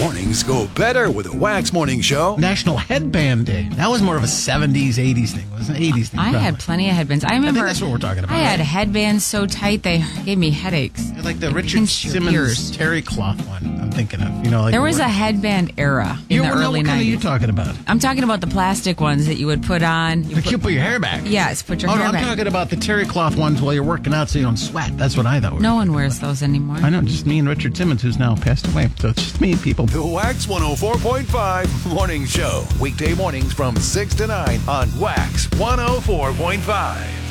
Mornings go better with a Wax Morning Show. National Headband Day. That was more of a 70s, 80s thing. It was an 80s thing. I had plenty of headbands. I remember. I think that's what we're talking about. I had headbands so tight they gave me headaches. Like the It Richard pinched your Simmons ears. terry cloth one I'm thinking of. You know, like There was a headband era in the early what kind 90s. are you talking about? I'm talking about the plastic ones that you would put on. You put your hair back. Yes, put your Oh, hair no, I'm back. talking about the terry cloth ones while you're working out so you don't sweat. That's what I thought. No one wears those anymore. I know, just me and Richard Simmons, who's now passed away. So it's just me, people. The Wax 104.5 Morning Show. Weekday mornings from 6 to 9 on Wax 104.5.